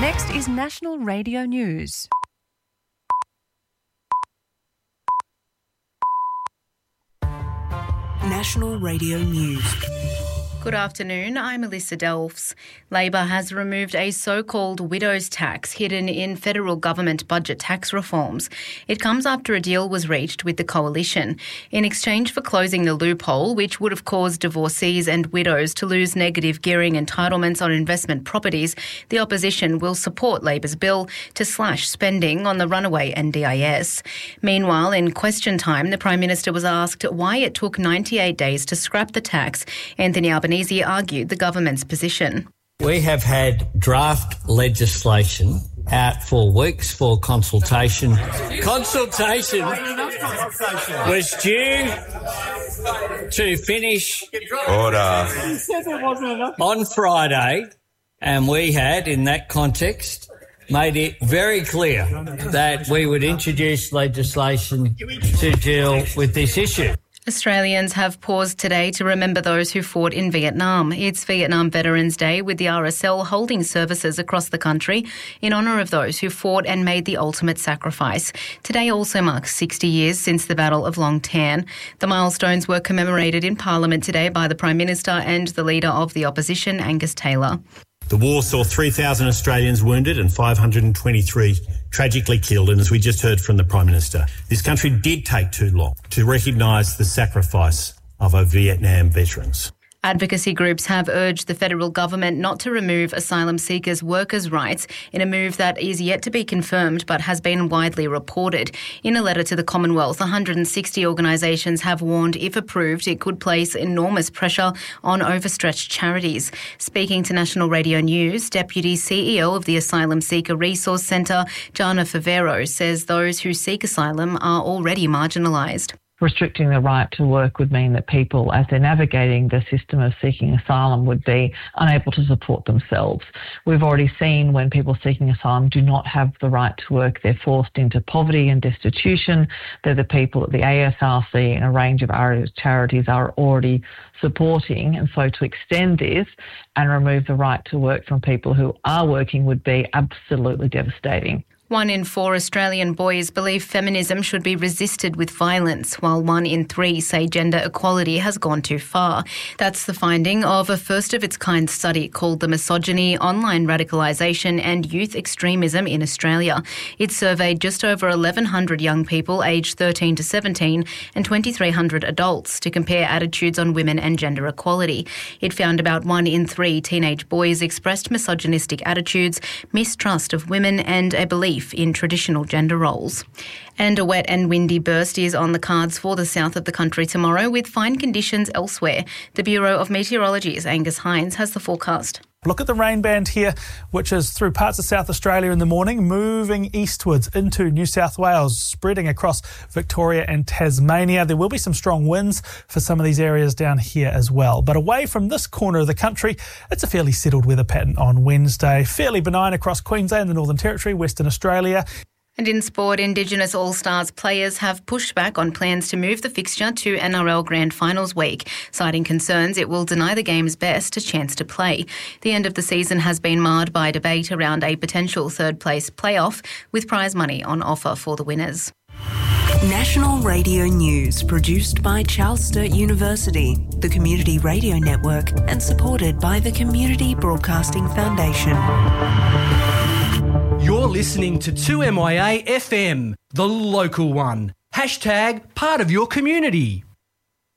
Next is National Radio News. National Radio News. Good afternoon, I'm Alyssa Delfs. Labor has removed a so-called widow's tax hidden in federal government budget tax reforms. It comes after a deal was reached with the coalition. In exchange for closing the loophole, which would have caused divorcees and widows to lose negative gearing entitlements on investment properties, the opposition will support Labor's bill to slash spending on the runaway NDIS. Meanwhile, in question time, the Prime Minister was asked why it took 98 days to scrap the tax. Anthony Albanese argued the government's position. We have had draft legislation out for weeks for consultation. Consultation was due to finish on Friday, and we had, in that context, made it very clear that we would introduce legislation to deal with this issue. Australians have paused today to remember those who fought in Vietnam. It's Vietnam Veterans Day, with the RSL holding services across the country in honour of those who fought and made the ultimate sacrifice. Today also marks 60 years since the Battle of Long Tan. The milestones were commemorated in Parliament today by the Prime Minister and the Leader of the Opposition, Angus Taylor. The war saw 3,000 Australians wounded and 523 tragically killed, and as we just heard from the Prime Minister, this country did take too long to recognise the sacrifice of our Vietnam veterans. Advocacy groups have urged the federal government not to remove asylum seekers' workers' rights in a move that is yet to be confirmed but has been widely reported. In a letter to the Commonwealth, 160 organisations have warned if approved it could place enormous pressure on overstretched charities. Speaking to National Radio News, Deputy CEO of the Asylum Seeker Resource Centre, Jana Favero, says those who seek asylum are already marginalised. Restricting the right to work would mean that people, as they're navigating the system of seeking asylum, would be unable to support themselves. We've already seen when people seeking asylum do not have the right to work, they're forced into poverty and destitution. They're the people that the ASRC and a range of our charities are already supporting. And so to extend this and remove the right to work from people who are working would be absolutely devastating. 1 in 4 Australian boys believe feminism should be resisted with violence, while 1 in 3 say gender equality has gone too far. That's the finding of a first-of-its-kind study called The Misogyny, Online Radicalisation and Youth Extremism in Australia. It surveyed just over 1,100 young people aged 13 to 17 and 2,300 adults to compare attitudes on women and gender equality. It found about 1 in 3 teenage boys expressed misogynistic attitudes, mistrust of women and a belief in traditional gender roles. And a wet and windy burst is on the cards for the south of the country tomorrow, with fine conditions elsewhere. The Bureau of Meteorology's Angus Hines has the forecast. Look at the rain band here, which is through parts of South Australia in the morning, moving eastwards into New South Wales, spreading across Victoria and Tasmania. There will be some strong winds for some of these areas down here as well. But away from this corner of the country, it's a fairly settled weather pattern on Wednesday. Fairly benign across Queensland, the Northern Territory, Western Australia. And in sport, Indigenous All-Stars players have pushed back on plans to move the fixture to NRL Grand Finals week, citing concerns it will deny the game's best a chance to play. The end of the season has been marred by debate around a potential third-place playoff, with prize money on offer for the winners. National Radio News, produced by Charles Sturt University, the Community Radio Network, and supported by the Community Broadcasting Foundation. You're listening to 2MYA FM, the local one. # part of your community.